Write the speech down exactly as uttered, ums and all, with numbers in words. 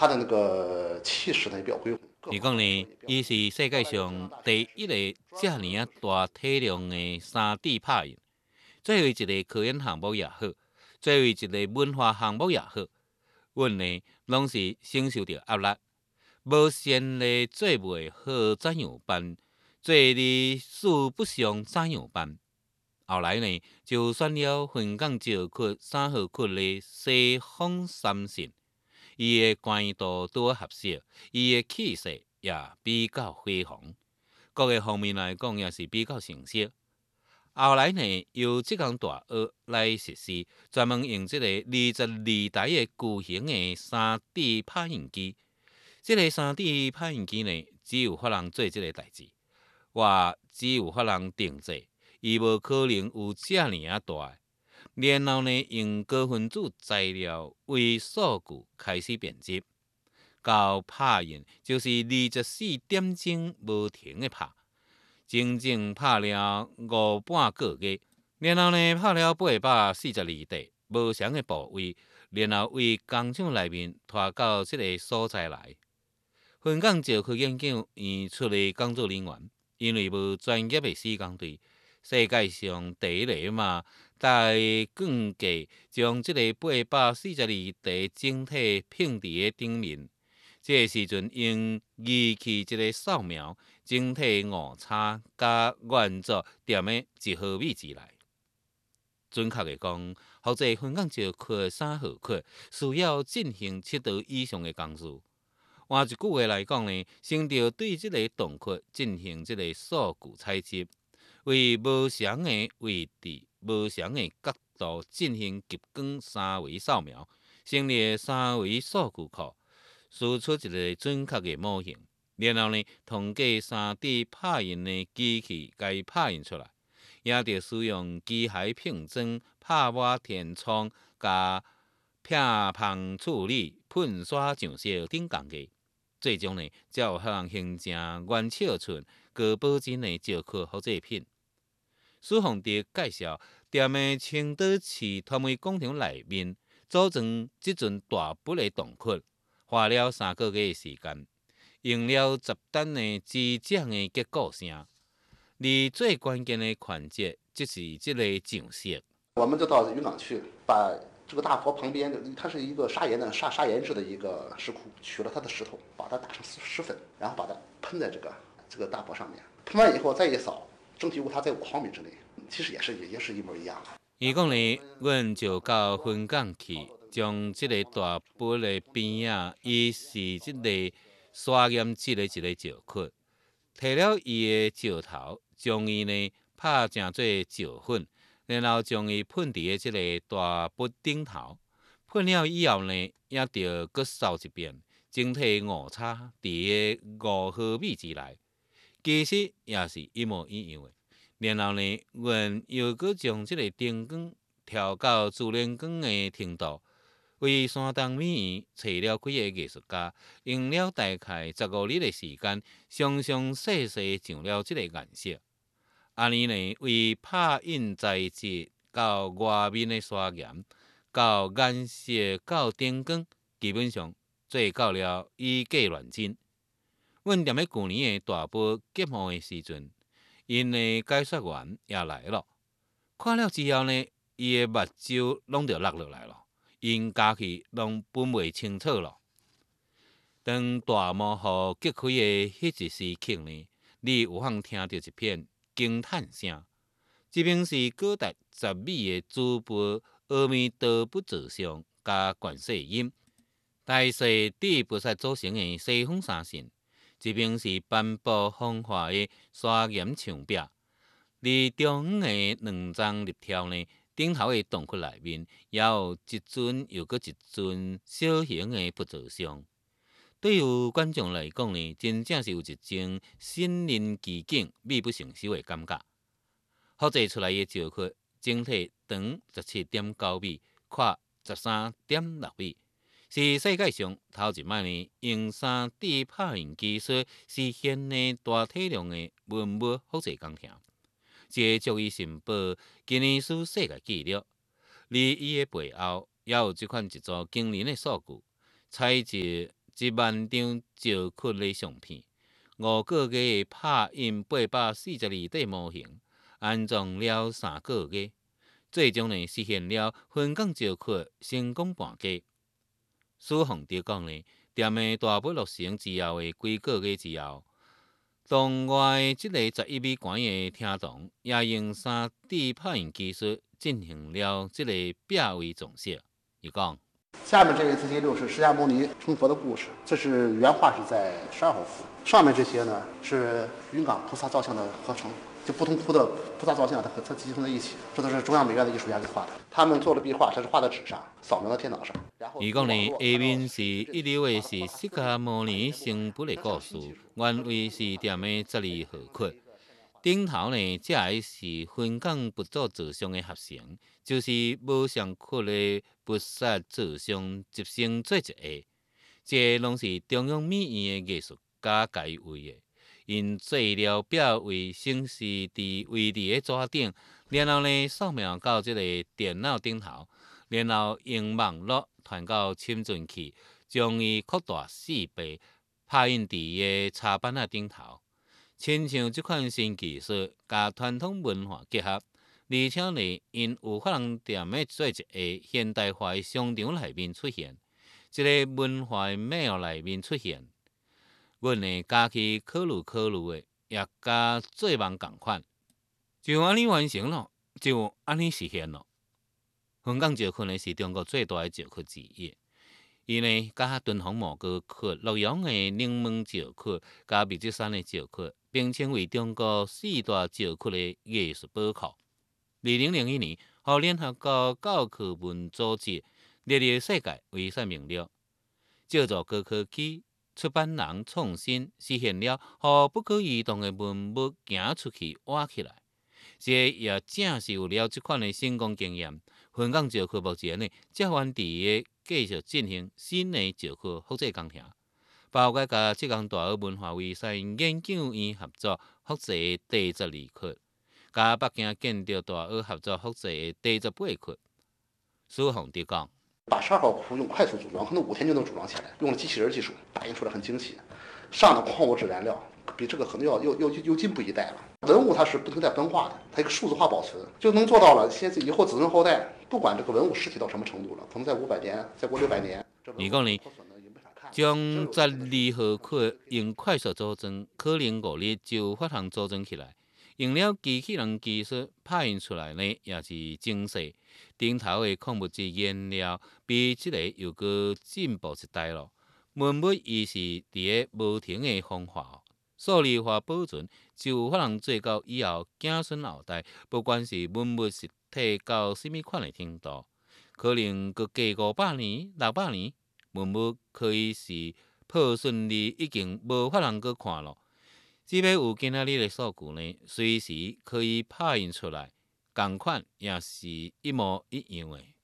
它的那个气势呢也比较恢宏。 伊讲呢，伊是世界上第一个遮尔啊大体量的三 D 拍印。作为一个科研项目也好，作为一个文化项目也好，阮呢拢是承受着压力，无限的做袂好怎样办？做哩事不详怎样办？后来呢，就选了云冈石窟三号窟的西方三神，伊的关度拄好合适，伊的气势也比较辉煌，各个方面来讲也是比较成熟。后来呢，由这项大学来实施，专门用这个二十二台的巨型的三 D 拍印机。这个三 D 拍印机呢，只有法人做这个代志，我只有法人定制，伊无可能有这尔啊大的。然后呢，用高分子材料为数据开始编辑，到拍印就是二十四点钟无停的拍。整整拍了五半个月，然后呢拍了八百四十二地无相的部位，然后为工厂内面拖到这个所在来。云冈石窟研究院出的工作人员，因为无专业的施工队，世界上第一个嘛，在更价将这个八百四十二地整体拼伫个顶面。这个时阵用仪器一个扫描，整体误差甲原作踮的一毫米之内。准确的讲，或者云冈石窟三号窟需要进行七道以上的工序。换一句话来讲呢，先着对这个洞窟进行这个数据采集，为无详的位置、无详的角度进行极光三维扫描，成立三维数据库。输出一个准确的模型，然后呢，通过三 D 拍印的机器，甲伊拍印出来，也着使用机械拼装、拍抹填充、甲片旁处理、喷刷上色等工艺，最终呢，才有可能形成原尺寸、高保真的石窟复制品。史宏德介绍，踮的青岛市团媒工厂内面组成即阵大笔的洞窟。花了三个月的时间，用了十吨的机桨的结构声，而最关键的环节就是这个上色。 我们就到云冈去，把这个大佛旁边，它是一个砂岩的砂砂岩制的一个石窟，取了它的石头，把它打成石粉，然后把它喷在这个这个大佛上面，喷完以后再一扫，整体误差在五毫米之内，其实也是也也是一模一样的。 伊讲呢，阮就到云冈去。将这个大笔的边啊，伊是这个砂岩质的一个石窟，摕了伊的石头，将伊呢拍成做石粉，然后将伊喷伫个这个大笔顶头。喷了以后呢，也着搁扫一遍，整体误差伫个五毫米之内，其实也是一模一样的。然后呢，阮又搁将这个灯光调到自然光的程度。为山东美院找了几个艺术家，用了大概十五日的时间，详详细细上了这个颜色。安尼呢，为拍印材质到外面的砂岩，到颜色到灯光，基本上做到了以假乱真。阮踮咧旧年的大埔揭幕的时阵，因的解说员也来了，看了之后呢，伊的目睭拢着落落来了。因家己拢分袂清楚咯。当大幕予揭开的迄一时刻呢，你有法听到一片惊叹声。这边是高达十米的主佛阿弥陀佛造像加观世音、大势至菩萨组成的西方三神。这边是斑驳风化的砂岩墙壁，而中央的两张立条呢。顶头的洞窟内面，也有一尊又搁一尊小型的佛造像。对于观众来讲呢，真正是有一种身临其境、美不胜收的感觉。复制出来的石窟，整体长十七点九米，宽十三点六米，是世界上头一摆呢用三 D 拍印技术实现的大体量的文物复制工程。这足以申报吉尼斯世界纪录，而伊的背后也有这款一组惊人的数据：采集一万张石窟的相片，五个月拍印八百四十二块模型，安装了三个月，最终呢实现了分港石窟成功搬家。苏宏德讲呢，店的大部落成之后的几个月之后，洞外的这个十一米宽的厅堂，也用三 D 拍印技术进行了这个壁位装饰。伊讲。 下面这位自己六是释迦牟尼成佛的故事，这是原画是在十二号窟，上面这些呢是云冈菩萨造像的合成，就不同窟的菩萨造像它和它集成在一起，这都是中央美院的艺术家给画的。他们做了壁画，它是画在纸上，扫描到电脑上。 伊讲呢，下面是一流的是释迦牟尼成佛的故事，原位是店的十二号窟。顶头呢，这个是分港佛祖造像的合成，就是无上窟的菩萨造像集成做一个，这拢是中央美院的艺术家家画的。因做了壁位显示伫位置的纸顶，然后呢扫描到这个电脑顶头，然后用网络传到深圳去，将伊扩大四倍，拍印伫伊的插板仔顶头。亲像这款新技术，甲传统文化结合，而且呢，因有法通踮咧做一个现代化的商场内面出现，一个文化的庙内面出现。阮呢加去考虑考虑的，也甲做梦共款，就安尼完成咯，就安尼实现咯。分港石窟呢是中国最大的石窟之一。伊呢，甲敦煌莫高窟、洛阳的宁门石窟、甲密集山的石窟，并称为中国四大石窟的艺术宝库。二零零一年，互联合国教科文组织列入世界遗产名录。借助高科技、出版人创新，实现了互不可移动的文物行出去挖起来。这也正是有了这款的成功经验。分港石窟目前呢，才原地的继续进行新的石窟复制工程，包括甲浙江大学文化遗产研究院合作复制第十二窟，甲北京建筑大学合作复制第十八窟。苏宏德讲， 把十二号窟用快速组装，可能五天就能组装起来，用了机器人技术打印出来很精细，上的矿物质燃料比这个可能要又又又进步一代了。文物它是不停在分化的，它一个数字化保存，就能做到了。现在以后子孙后代，不管这个文物实体到什么程度了，可能在五百年，再过六百年， 你讲呢？将十二号窟用快速组装，可能五日就发通组装起来。用了机器人技术拍印出来呢，也是精细。顶头的矿物质原料比这个又搁进步一代咯。文物伊是伫个无停的风化。数理化保存就有法通做到以后子孙后代，不管是文物实体到什么款的程度，可能搁过五百年、六百年，文物可以是破损哩，已经无法通搁看咯。只要有今仔日的数据呢，随时可以拍印出来，同款也是一模一样的。